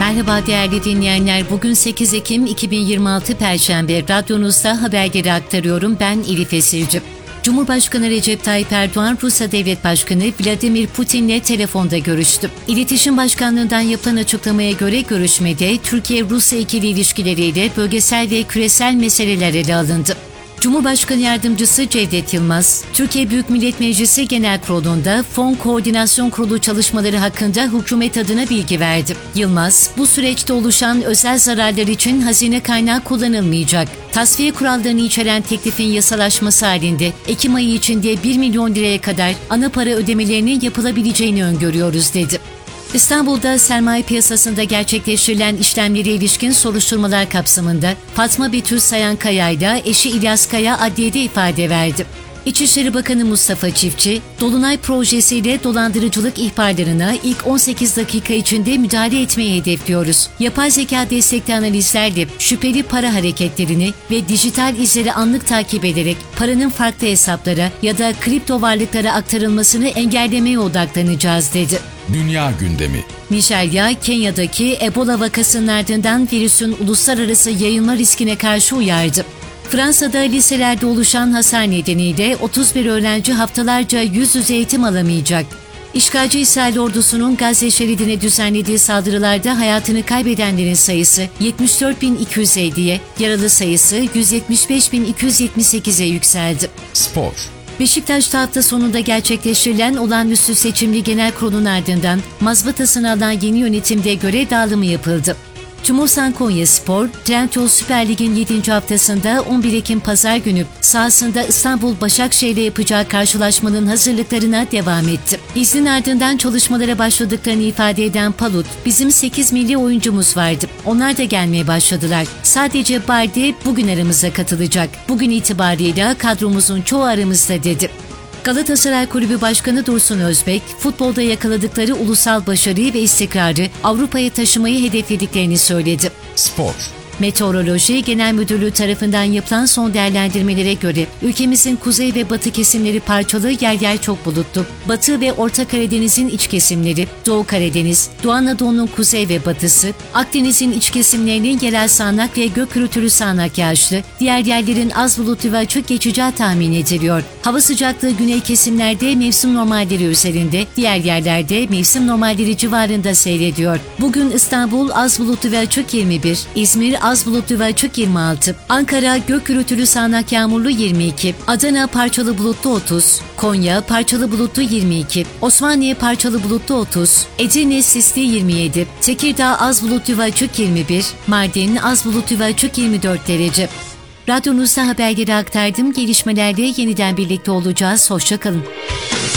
Merhaba değerli dinleyenler. Bugün 8 Ekim 2026 Perşembe. Radyonuzda haberleri aktarıyorum. Ben Elif Esirci. Cumhurbaşkanı Recep Tayyip Erdoğan, Rusya Devlet Başkanı Vladimir Putin'le telefonda görüştü. İletişim Başkanlığı'ndan yapılan açıklamaya göre görüşmede Türkiye-Rusya ikili ilişkileriyle bölgesel ve küresel meseleler ele alındı. Cumhurbaşkanı Yardımcısı Cevdet Yılmaz, Türkiye Büyük Millet Meclisi Genel Kurulu'nda Fon Koordinasyon Kurulu çalışmaları hakkında hükümet adına bilgi verdi. Yılmaz, bu süreçte oluşan özel zararlar için hazine kaynağı kullanılmayacak. Tasfiye kurallarını içeren teklifin yasalaşması halinde Ekim ayı içinde 1 milyon liraya kadar ana para ödemelerinin yapılabileceğini öngörüyoruz dedi. İstanbul'da sermaye piyasasında gerçekleştirilen işlemlere ilişkin soruşturmalar kapsamında Fatma Betül Sayankaya ile eşi İlyas Kaya adliyede ifade verdi. İçişleri Bakanı Mustafa Çiftçi, Dolunay projesiyle dolandırıcılık ihbarlarına ilk 18 dakika içinde müdahale etmeyi hedefliyoruz. Yapay zeka destekli analizlerle şüpheli para hareketlerini ve dijital izleri anlık takip ederek paranın farklı hesaplara ya da kripto varlıklara aktarılmasını engellemeye odaklanacağız dedi. Dünya gündemi. Nijerya, Kenya'daki Ebola vakasının ardından virüsün uluslararası yayılma riskine karşı uyardı. Fransa'da liselerde oluşan hasar nedeniyle 31 öğrenci haftalarca yüz yüze eğitim alamayacak. İşgalci İsrail ordusunun Gazze şeridine düzenlediği saldırılarda hayatını kaybedenlerin sayısı 74.250'ye, yaralı sayısı 175.278'e yükseldi. Spor. Beşiktaş'ta hafta sonunda gerçekleştirilen olağanüstü seçimli genel kurulun ardından mazbatasını alan yeni yönetimde görev dağılımı yapıldı. Cumhursan Konyaspor, Trendyol Süper Lig'in 7. haftasında 11 Ekim Pazar günü sahasında İstanbul Başakşehir'le yapacağı karşılaşmanın hazırlıklarına devam etti. İznin ardından çalışmalara başladıklarını ifade eden Palut, "Bizim 8 milli oyuncumuz vardı. Onlar da gelmeye başladılar. Sadece Balde bugün aramıza katılacak. Bugün itibarıyla kadromuzun çoğu aramızda" dedi. Galatasaray Kulübü Başkanı Dursun Özbek, futbolda yakaladıkları ulusal başarıyı ve istikrarı Avrupa'ya taşımayı hedeflediklerini söyledi. Spor. Meteoroloji Genel Müdürlüğü tarafından yapılan son değerlendirmelere göre ülkemizin kuzey ve batı kesimleri parçalı, yer yer çok bulutlu. Batı ve Orta Karadeniz'in iç kesimleri, Doğu Karadeniz, Doğu Anadolu'nun kuzey ve batısı, Akdeniz'in iç kesimlerinin yerel sağanak ve gök gürültülü sağanak yağışlı, diğer yerlerin az bulutlu ve açık geçeceği tahmin ediliyor. Hava sıcaklığı güney kesimlerde mevsim normalleri üzerinde, diğer yerlerde mevsim normalleri civarında seyrediyor. Bugün İstanbul az bulutlu ve açık 21, İzmir az bulutlu ve açık 26, Ankara gök gürültülü sağanak yağmurlu 22, Adana parçalı bulutlu 30, Konya parçalı bulutlu 22, Osmaniye parçalı bulutlu 30, Edirne sisli 27, Tekirdağ az bulutlu ve açık 21, Mardin az bulutlu ve açık 24 derece. Radyonuzda haberleri aktardım. Gelişmelerle yeniden birlikte olacağız. Hoşça kalın.